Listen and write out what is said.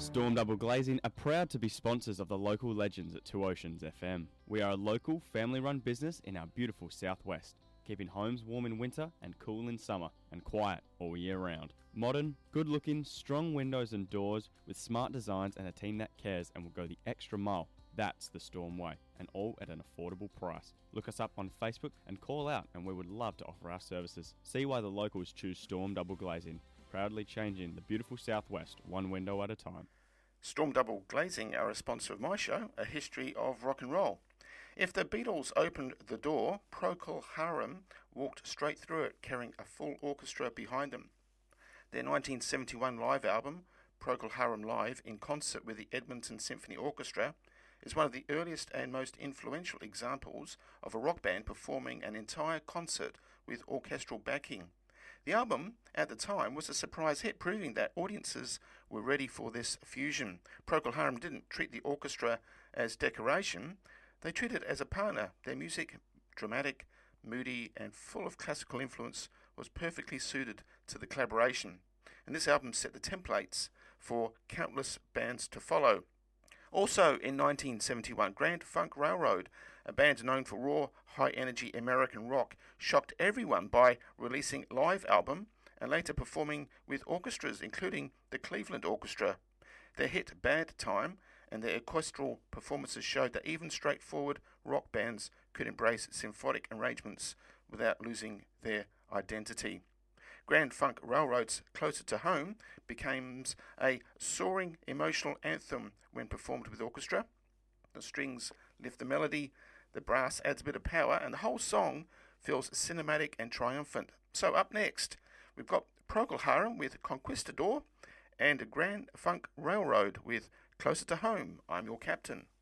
Storm Double Glazing are proud to be sponsors of the local legends at Two Oceans FM. We are a local, family-run business in our beautiful southwest, keeping homes warm in winter and cool in summer, and quiet all year round. Modern, good-looking, strong windows and doors with smart designs and a team that cares and will go the extra mile. That's the Storm way, and all at an affordable price. Look us up on Facebook and call out, and we would love to offer our services. See why the locals choose Storm Double Glazing, proudly changing the beautiful southwest one window at a time. Storm Double Glazing are a sponsor of my show, A History of Rock and Roll. If the Beatles opened the door, Procol Harum walked straight through it, carrying a full orchestra behind them. Their 1971 live album, Procol Harum Live in concert with the Edmonton Symphony Orchestra, is one of the earliest and most influential examples of a rock band performing an entire concert with orchestral backing. The album, at the time, was a surprise hit, proving that audiences were ready for this fusion. Procol Harum didn't treat the orchestra as decoration, they treated it as a partner. Their music, dramatic, moody, and full of classical influence, was perfectly suited to the collaboration. And this album set the templates for countless bands to follow. Also in 1971, Grand Funk Railroad, a band known for raw, high-energy American rock, shocked everyone by releasing a live album and later performing with orchestras, including the Cleveland Orchestra. Their hit Bad Time and their orchestral performances showed that even straightforward rock bands could embrace symphonic arrangements without losing their identity. Grand Funk Railroad's Closer to Home becomes a soaring emotional anthem when performed with orchestra. The strings lift the melody, the brass adds a bit of power, and the whole song feels cinematic and triumphant. So up next, we've got Procol Harum with Conquistador and Grand Funk Railroad with Closer to Home. I'm your captain.